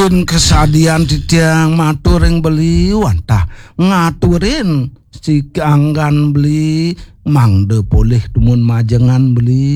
Ulun kesadian titiang matur yang beli wantah ngaturin si keanggan beli mangde poleh tumun majengan beli